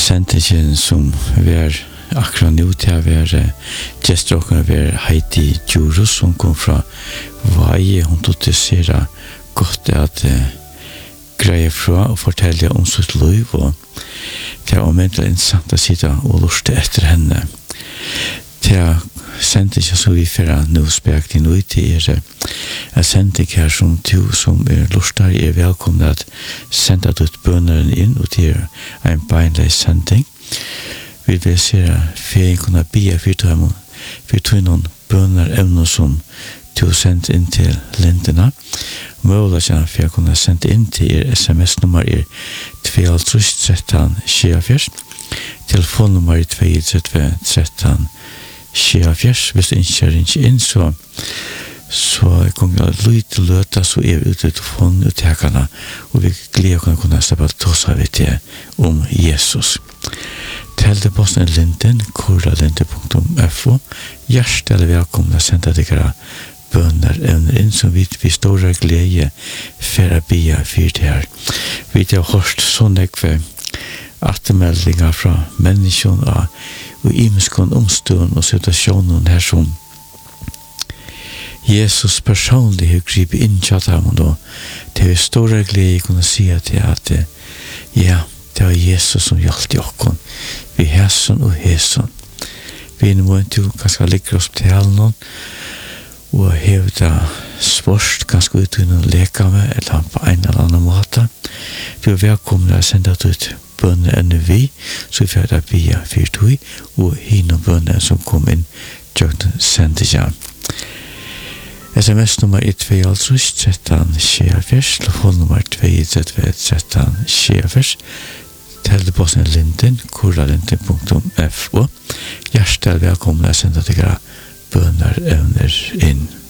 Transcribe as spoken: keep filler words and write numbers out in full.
sendingen som vi er akkurat nå til å være gestrokken å være Heidi Djurus som kom fra Vaje. Hun tog til sere godt at uh, greie fra og fortelle om sitt liv, og det er omvendt interessant å sitte og luste etter henne. Det er sendingen som vi fører nå spekt inn ut til er jeg sendte her som to som er lustar er velkomne at sende ut bønneren inn og til en beinleis sending. Vi vil se ferien kunne bia for for noen bønner evner som to sendt inn til lindene. Målet er for å kunne sende inn til er sms-nummer er to tre tre tre telefonnummer er to tre tre tre Sjeafjers, hvis det ikke er ikke inn, så så kan jeg lytte løte, så er vi ute til fonduttekene, og vi gleder oss å kunne slippe til oss av det om Jesus. Telteposten er linden, koralinde punktum f o. Hjertelig velkommen å sende dere bønner evner inn, som vi vi store glede for å bia for det her. Vi har hørt sånne atmeldinger fra mennesker og og imenskon omstående og situasjonen her som Jesus personlig har gripet inn til ham, og det er store glede kunne si til at ja, det var Jesus som hjalp oss. Vi hæsson og hæsson. Vi er noen til kanskje ligger oss til halen og hevda spørst kanskje ut til noen leka med eller på en eller annen måte. Vi er velkomne å sende ut bønner enn vi, så vi får da bia for tog, og hinnom bønner som kom inn til sendingen. sms-nummer er to tre tre tre telefonnummer to tre tre tre tre telteposten er linden, koralinde punktum f o. Hjertelig velkommen å sende dere bønner evner inn.